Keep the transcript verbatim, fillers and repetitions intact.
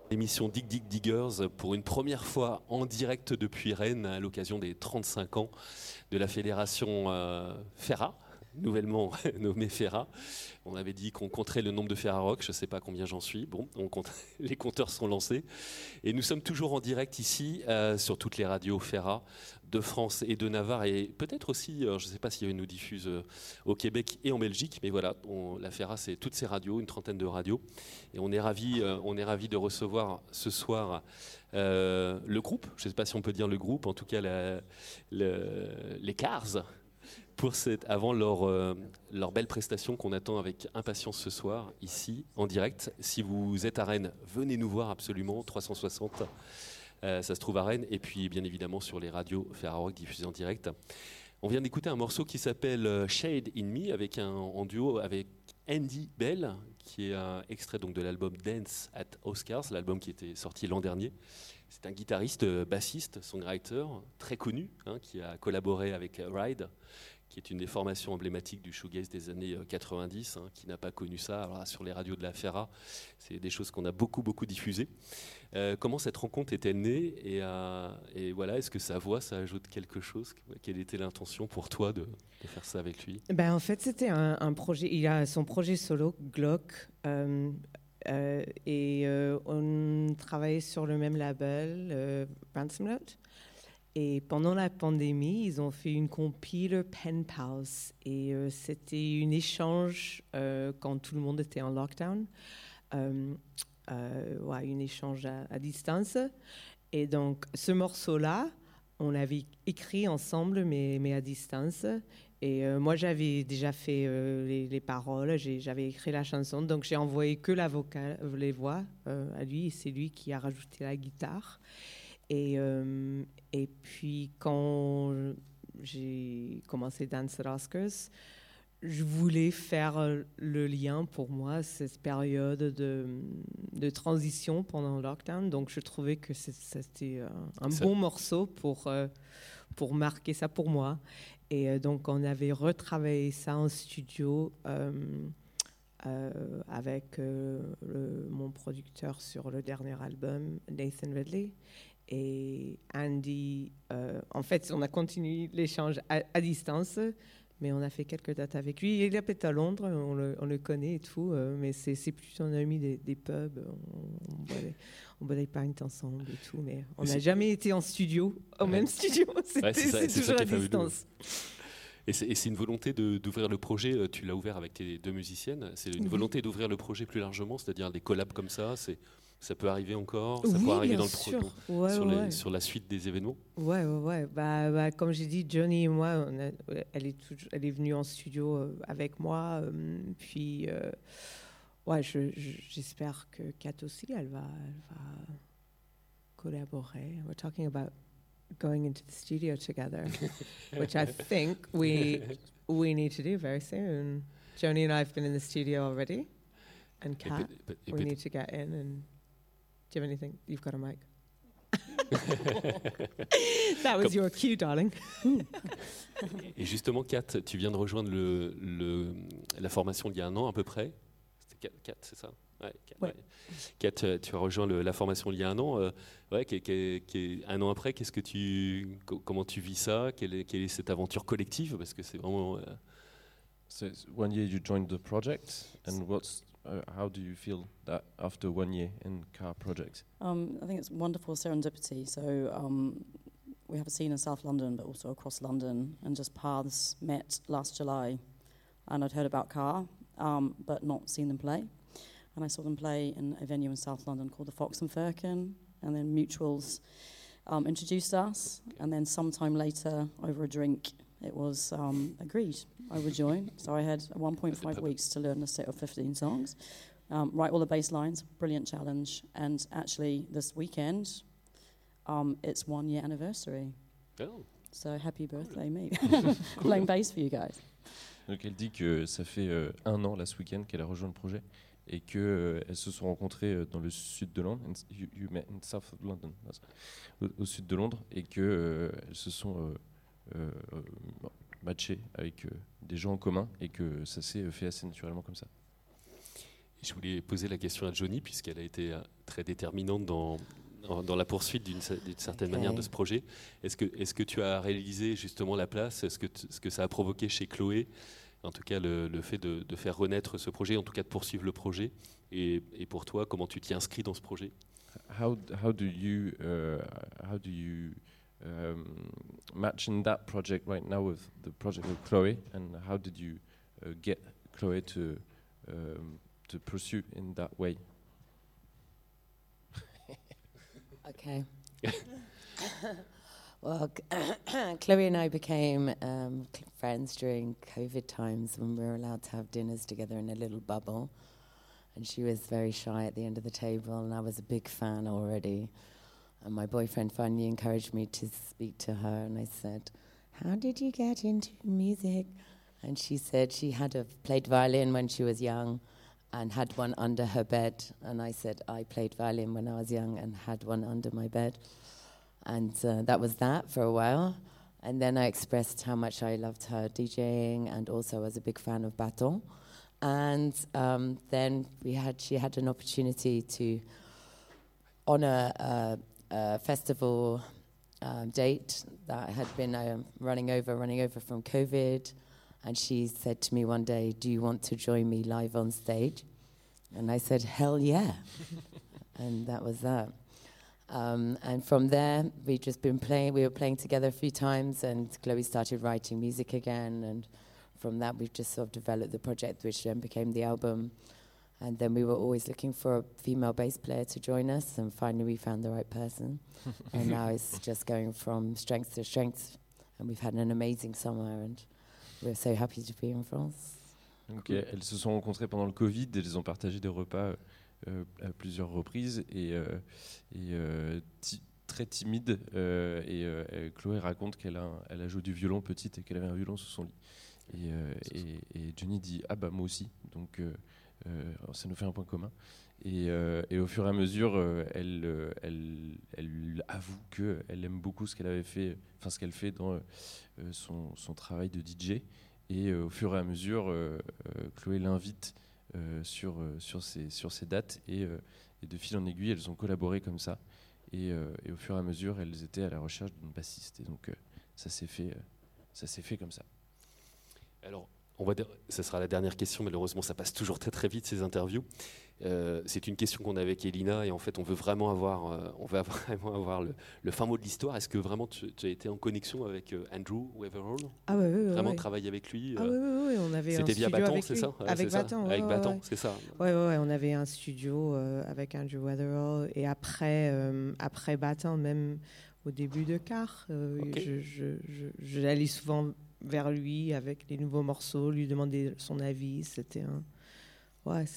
Émission Dig Dig Diggers pour une première fois en direct depuis Rennes à l'occasion des trente-cinq ans de la fédération euh, Ferra, nouvellement nommée Ferra. On avait dit qu'on compterait le nombre de Ferrarock, je ne sais pas combien j'en suis. Bon, on compte, les compteurs sont lancés. Et nous sommes toujours en direct ici euh, sur toutes les radios Ferra de France et de Navarre et peut-être aussi, euh, je ne sais pas s'il y a une nous diffuse euh, au Québec et en Belgique, mais voilà, on, la Ferra c'est toutes ces radios, une trentaine de radios. Et on est ravis euh, on est ravis de recevoir ce soir euh, le groupe, je ne sais pas si on peut dire le groupe, en tout cas la, le, les Cars, pour cette, avant leur, euh, leur belle prestation qu'on attend avec impatience ce soir, ici, en direct. Si vous êtes à Rennes, venez nous voir absolument, trois cent soixante, euh, ça se trouve à Rennes, et puis bien évidemment sur les radios Ferrarock diffusées en direct. On vient d'écouter un morceau qui s'appelle Shade in Me, avec un, en duo avec Andy Bell, qui est un extrait donc de l'album Dance at Oscars, l'album qui était sorti l'an dernier. C'est un guitariste, bassiste, songwriter, très connu, hein, qui a collaboré avec Ride, qui est une des formations emblématiques du shoegaze des années quatre-vingt-dix, hein, qui n'a pas connu ça. Alors là, sur les radios de la Ferra, c'est des choses qu'on a beaucoup, beaucoup diffusées. Euh, comment cette rencontre est-elle née et, euh, et voilà, est-ce que sa voix, ça ajoute quelque chose? Quelle était l'intention pour toi de, de faire ça avec lui? Ben, en fait, c'était un, un projet. Il a son projet solo, Glock, euh, euh, et euh, on travaillait sur le même label, euh, Ransom Note. Et pendant la pandémie, ils ont fait une compile Pen Pals. Et euh, c'était un échange euh, quand tout le monde était en lockdown. Euh, euh, ouais, un échange à, à distance. Et donc, ce morceau-là, on avait écrit ensemble, mais, mais à distance. Et euh, moi, j'avais déjà fait euh, les, les paroles, j'ai, j'avais écrit la chanson. Donc, j'ai envoyé que la vocale, les voix euh, à lui. Et c'est lui qui a rajouté la guitare. Et, euh, et puis, quand j'ai commencé Dance at Oscars, je voulais faire le lien pour moi, cette période de, de transition pendant le lockdown. Donc, je trouvais que c'était un, un bon morceau pour, pour marquer ça pour moi. Et donc, on avait retravaillé ça en studio euh, euh, avec euh, le, mon producteur sur le dernier album, Nathan Ridley. Et Andy, euh, en fait, on a continué l'échange à, à distance, mais on a fait quelques dates avec lui. Il habite à Londres, on le, on le connaît et tout, euh, mais c'est, c'est plutôt un ami des, des pubs. On, on, boit des, on boit des pints ensemble et tout, mais on n'a jamais été en studio, au ouais. même studio. C'était, ouais, c'est ça, c'est c'est toujours ça à distance. Et c'est, et c'est une volonté de, d'ouvrir le projet, tu l'as ouvert avec tes deux musiciennes, c'est une volonté d'ouvrir le projet plus largement, c'est-à-dire des collabs comme ça, c'est, ça peut arriver encore, ça oui, peut arriver dans le sûr. pro, ouais, sur, ouais. les, sur la suite des événements. Ouais, ouais, ouais. Bah, bah, comme j'ai dit, Johnny et moi, on a, elle, est toujours, elle est venue en studio avec moi, euh, puis euh, ouais, je, je, j'espère que Kat aussi, elle va, elle va collaborer. We're talking about going into the studio together, which I think we we need to do very soon. Joni and I have been in the studio already, and Kat, we need to get in. And do you have anything? You've got a mic. That was Comme... your cue, darling. Et justement, Kat, tu viens de rejoindre le, le, la formation il y a un an à peu près. C'était Kat, c'est ça? Ouais, Kat, ouais. Ouais. Kat, tu as rejoint le, la formation il y a un an. Euh, ouais, qui, qui, qui, un an après, qu'est-ce que tu, comment tu vis ça? Quelle est, quelle est cette aventure collective? Parce que c'est vraiment. Euh... So one year you joined the project, and what's uh, how do you feel that after one year in Car Project? Um, I think it's wonderful serendipity. So um, we have a scene in South London, but also across London, and just paths met last July, and I'd heard about Car, um, but not seen them play. And I saw them play in a venue in South London called the Fox and Firkin, and then Mutuals um, introduced us, and then sometime later, over a drink, it was um, agreed I would join. So I had one point five weeks to learn a set of fifteen songs, um, write all the bass lines, brilliant challenge, and actually this weekend, um, it's one year anniversary. Oh. So happy birthday, me. Playing bass for you guys. Donc elle dit que ça fait euh, un an là ce week-end qu'elle a rejoint le projet et qu'elles euh, se sont rencontrées euh, dans le sud de Londres, you, you met in south of London, au, au sud de Londres, et qu'elles euh, se sont euh, euh, matchées avec euh, des gens en commun et que ça s'est fait assez naturellement comme ça. Je voulais poser la question à Johnny, puisqu'elle a été euh, très déterminante dans, dans, dans la poursuite d'une, d'une certaine Okay. manière de ce projet. Est-ce que, est-ce que tu as réalisé justement la place? Est-ce que, t- ce que ça a provoqué chez Chloé, en tout cas le, le fait de, de faire renaître ce projet, en tout cas de poursuivre le projet? Et, et pour toi, comment tu t'y inscris dans ce projet? How how do you uh, how do you um, match in that project right now with the project with Chloe, and how did you uh, get Chloe to um, to pursue in that way? Okay. Well, Chloe and I became um, cl- friends during COVID times when we were allowed to have dinners together in a little bubble. And she was very shy at the end of the table, and I was a big fan already. And my boyfriend finally encouraged me to speak to her, and I said, "How did you get into music?" And she said she had a, played violin when she was young and had one under her bed. And I said, I played violin when I was young and had one under my bed. And uh, that was that for a while. And then I expressed how much I loved her DJing, and also was a big fan of Baton. And um, then we had she had an opportunity to, on a, a, a festival um, date that had been um, running over, running over from COVID. And she said to me one day, "Do you want to join me live on stage?" And I said, "Hell yeah." And that was that. Um, and from there, we've just been playing. We were playing together a few times, and Chloe started writing music again. And from that, we've just sort of developed the project, which then became the album. And then we were always looking for a female bass player to join us, and finally we found the right person. And now it's just going from strength to strength. And we've had an amazing summer, and we're so happy to be in France. Donc, cool. Elles se sont rencontrées pendant le Covid, et elles ont partagé des repas euh, à plusieurs reprises, et, euh, et euh, ti- très timide. Euh, et euh, Chloé raconte qu'elle a, elle a joué du violon petite et qu'elle avait un violon sous son lit. Et, euh, et, et Johnny dit ah bah moi aussi. Donc euh, euh, ça nous fait un point commun. Et, euh, et au fur et à mesure, euh, elle, euh, elle, elle avoue qu'elle aime beaucoup ce qu'elle avait fait, enfin ce qu'elle fait dans euh, son, son travail de D J. Et euh, au fur et à mesure, euh, euh, Chloé l'invite euh, sur, euh, sur, ses, sur ses dates. Et, euh, et de fil en aiguille, elles ont collaboré comme ça. Et, euh, et au fur et à mesure, elles étaient à la recherche d'une bassiste. Et donc, euh, ça s'est fait, euh, ça s'est fait comme ça. Alors, on va dire, ce sera la dernière question, malheureusement, ça passe toujours très très vite ces interviews. Euh, c'est une question qu'on a avec Elina, et en fait, on veut vraiment avoir, euh, on veut vraiment avoir le, le fin mot de l'histoire. Est-ce que vraiment tu, tu as été en connexion avec euh, Andrew Weatherall? Ah ouais, ouais, ouais, Vraiment ouais. travailler avec lui? Ah euh, oui, oui, oui, on avait un C'était studio via Baton, avec c'est lui. ça? Ouais, Avec c'est ça. Baton, Avec ouais, Baton, ouais. c'est ça. Ouais, ouais, ouais, on avait un studio euh, avec Andrew Weatherall, et après, euh, après Baton, même au début de Car, euh, Ok. je, je, je, j'allais souvent vers lui avec les nouveaux morceaux, lui demander son avis. C'était un, ouais,